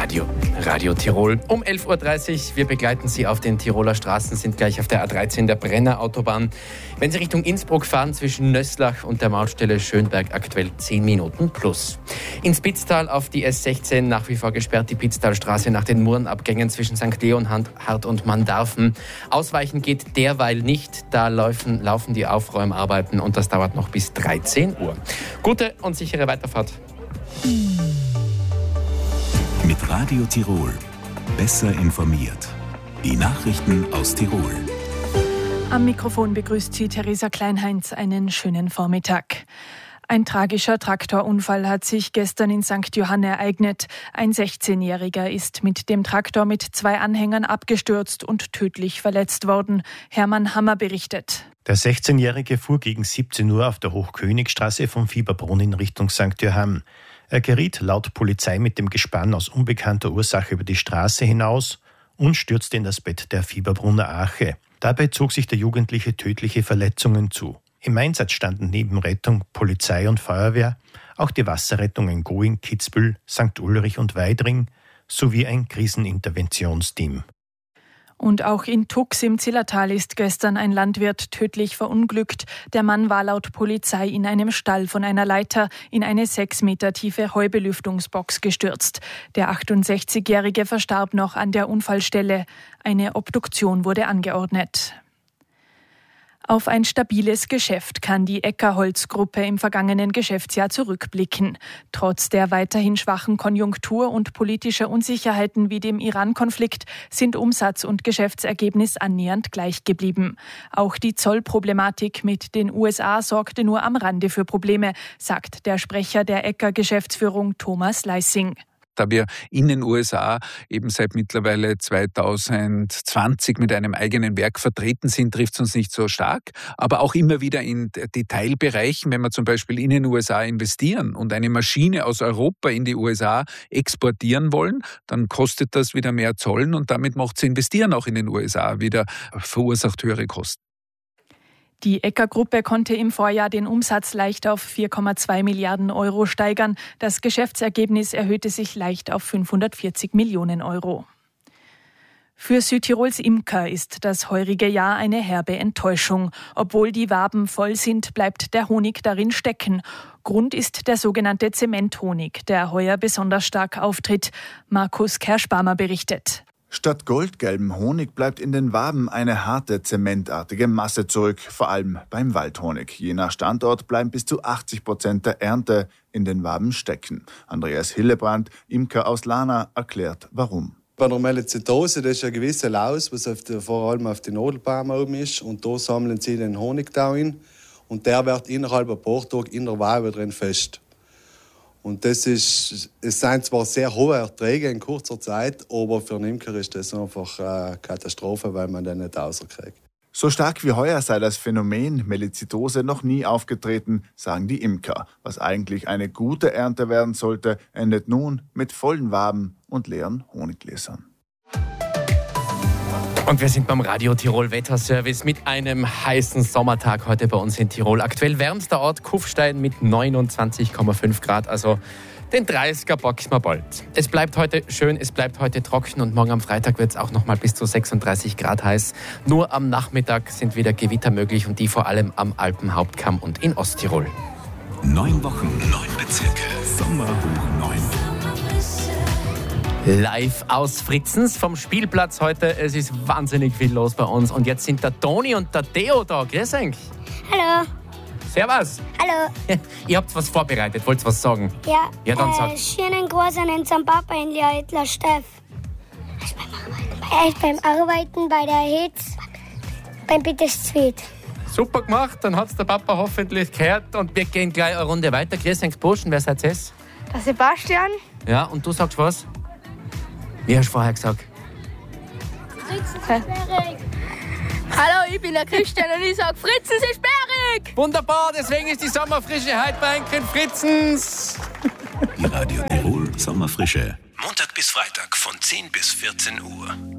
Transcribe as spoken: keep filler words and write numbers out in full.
Radio, Radio Tirol. Um elf Uhr dreißig, wir begleiten Sie auf den Tiroler Straßen, sind gleich auf der A dreizehn der Brennerautobahn. Wenn Sie Richtung Innsbruck fahren, zwischen Nösslach und der Mautstelle Schönberg aktuell zehn Minuten plus. Ins Pitztal auf die S sechzehn nach wie vor gesperrt, die Pitztalstraße nach den Murrenabgängen zwischen Sankt Leon, Hart und Mandarfen. Ausweichen geht derweil nicht, da laufen, laufen die Aufräumarbeiten und das dauert noch bis dreizehn Uhr. Gute und sichere Weiterfahrt. Mit Radio Tirol. Besser informiert. Die Nachrichten aus Tirol. Am Mikrofon begrüßt Sie Theresa Kleinheinz. Einen schönen Vormittag. Ein tragischer Traktorunfall hat sich gestern in Sankt Johann ereignet. Ein sechzehnjähriger ist mit dem Traktor mit zwei Anhängern abgestürzt und tödlich verletzt worden. Hermann Hammer berichtet. Der sechzehnjährige fuhr gegen siebzehn Uhr auf der Hochkönigstraße vom Fieberbrunn in Richtung Sankt Johann. Er geriet laut Polizei mit dem Gespann aus unbekannter Ursache über die Straße hinaus und stürzte in das Bett der Fieberbrunner Ache. Dabei zog sich der Jugendliche tödliche Verletzungen zu. Im Einsatz standen neben Rettung, Polizei und Feuerwehr auch die Wasserrettung in Going, Kitzbühel, Sankt Ulrich und Weidring sowie ein Kriseninterventionsteam. Und auch in Tux im Zillertal ist gestern ein Landwirt tödlich verunglückt. Der Mann war laut Polizei in einem Stall von einer Leiter in eine sechs Meter tiefe Heubelüftungsbox gestürzt. Der achtundsechzigjährige verstarb noch an der Unfallstelle. Eine Obduktion wurde angeordnet. Auf ein stabiles Geschäft kann die Eckerholz-Gruppe im vergangenen Geschäftsjahr zurückblicken. Trotz der weiterhin schwachen Konjunktur und politischer Unsicherheiten wie dem Iran-Konflikt sind Umsatz und Geschäftsergebnis annähernd gleich geblieben. Auch die Zollproblematik mit den U S A sorgte nur am Rande für Probleme, sagt der Sprecher der Ecker-Geschäftsführung Thomas Leissing. Da wir in den U S A eben seit mittlerweile zweitausendzwanzig mit einem eigenen Werk vertreten sind, trifft es uns nicht so stark. Aber auch immer wieder in Detailbereichen, wenn wir zum Beispiel in den U S A investieren und eine Maschine aus Europa in die U S A exportieren wollen, dann kostet das wieder mehr Zollen und damit macht es Investieren auch in den U S A wieder, verursacht höhere Kosten. Die Ecker-Gruppe konnte im Vorjahr den Umsatz leicht auf vier Komma zwei Milliarden Euro steigern. Das Geschäftsergebnis erhöhte sich leicht auf fünfhundertvierzig Millionen Euro. Für Südtirols Imker ist das heurige Jahr eine herbe Enttäuschung. Obwohl die Waben voll sind, bleibt der Honig darin stecken. Grund ist der sogenannte Zementhonig, der heuer besonders stark auftritt. Markus Kerschbarmer berichtet. Statt goldgelbem Honig bleibt in den Waben eine harte, zementartige Masse zurück, vor allem beim Waldhonig. Je nach Standort bleiben bis zu achtzig Prozent der Ernte in den Waben stecken. Andreas Hillebrand, Imker aus Lana, erklärt, warum. Bei der Melizidose, das ist ein gewisser Laus, was auf der, vor allem auf den Nadelbäumen oben ist. Und da sammeln sie den Honig da rein. Und der wird innerhalb ein paar Tage in der Wabe drin fest. Und das ist, es sind zwar sehr hohe Erträge in kurzer Zeit, aber für einen Imker ist das einfach eine Katastrophe, weil man den nicht rauskriegt. So stark wie heuer sei das Phänomen Melizidose noch nie aufgetreten, sagen die Imker. Was eigentlich eine gute Ernte werden sollte, endet nun mit vollen Waben und leeren Honiggläsern. Und wir sind beim Radio Tirol Wetterservice mit einem heißen Sommertag heute bei uns in Tirol. Aktuell wärmster Ort Kufstein mit neunundzwanzig Komma fünf Grad, also den dreißiger boxen wir bald. Es bleibt heute schön, es bleibt heute trocken und morgen am Freitag wird es auch noch mal bis zu sechsunddreißig Grad heiß. Nur am Nachmittag sind wieder Gewitter möglich und die vor allem am Alpenhauptkamm und in Osttirol. Neun Wochen, neun Bezirke, Sommer hoch neun. Live aus Fritzens vom Spielplatz heute. Es ist wahnsinnig viel los bei uns. Und jetzt sind der Toni und der Theo da. Grüß euch. Hallo. Servus. Hallo. Ihr habt was vorbereitet. Wollt ihr was sagen? Ja. Ja, dann äh, sag. Schönen Gruß an unseren Papa in Leutler Steff. Er ist beim Arbeiten. Er ist beim Arbeiten bei der Hitz. Beim Bittersweet. Super gemacht. Dann hat es der Papa hoffentlich gehört. Und wir gehen gleich eine Runde weiter. Grüß euch, Burschen. Wer seid ihr? Der Sebastian. Ja, und du sagst was? Wie hast du vorher gesagt? Fritzens ist sperrig. Hallo, ich bin der Christian und ich sage, Fritzens ist sperrig. Wunderbar, deswegen ist die Sommerfrische heute bei Enkeln Fritzens. Die Radio Tirol Sommerfrische. Montag bis Freitag von zehn bis vierzehn Uhr.